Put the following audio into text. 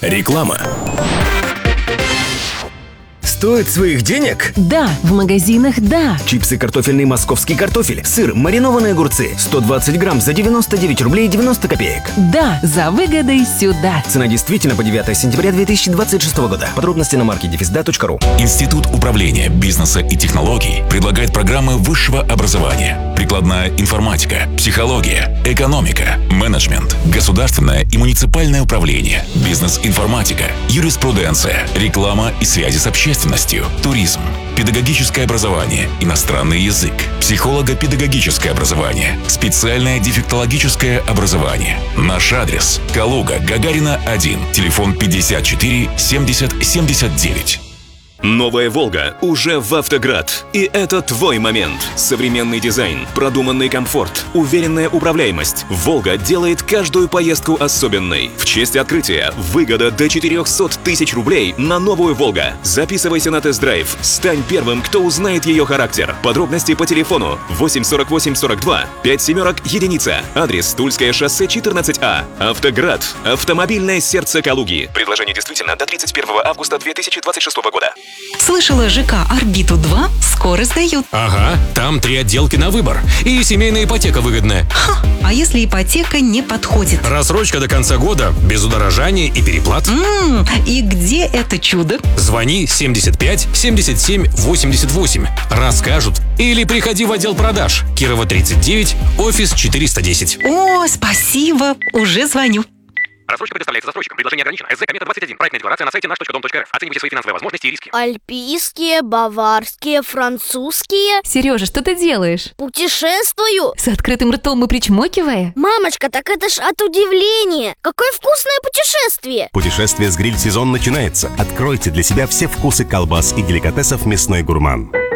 Реклама. Стоит своих денег? Да, в магазинах да. Чипсы картофельный московский картофель, сыр, маринованные огурцы, 120 грамм за 99 рублей 90 копеек. Да, за выгодой сюда. Цена действительно по 9 сентября 2026 года. Подробности на market-da.ru. Институт управления бизнеса и технологий предлагает программы высшего образования: прикладная информатика, психология, экономика, менеджмент, государственное и муниципальное управление, бизнес-информатика, юриспруденция, реклама и связи с общественностью, туризм, педагогическое образование, иностранный язык, психолого-педагогическое образование, специальное дефектологическое образование. Наш адрес: Калуга, Гагарина, 1, телефон 54 70 79. Новая «Волга» уже в «Автоград». И это твой момент. Современный дизайн, продуманный комфорт, уверенная управляемость. «Волга» делает каждую поездку особенной. В честь открытия выгода до 400 тысяч рублей на новую «Волга». Записывайся на тест-драйв. Стань первым, кто узнает ее характер. Подробности по телефону 8 48 42 5 семерок единица. Адрес: Тульское шоссе 14А. «Автоград». Автомобильное сердце Калуги. Предложение действительно до 31 августа 2026 года. Слышала, ЖК «Орбиту-2» скоро сдают. Ага, там 3 отделки на выбор. И семейная ипотека выгодная. А если ипотека не подходит? Рассрочка до конца года, без удорожания и переплат. И где это чудо? Звони 75 77 88. Расскажут. Или приходи в отдел продаж. Кирова 39, офис 410. О, спасибо, уже звоню. Рассрочка предоставляется застройщикам. Предложение ограничено. СЗ Комета 21. Проектная декларация на сайте наш.дом.рф. Оценивайте свои финансовые возможности и риски. Альпийские, баварские, французские. Сережа, что ты делаешь? Путешествую. С открытым ртом и причмокивая? Мамочка, так это ж от удивления. Какое вкусное путешествие. Путешествие с гриль-сезон начинается. Откройте для себя все вкусы колбас и деликатесов «Мясной гурман».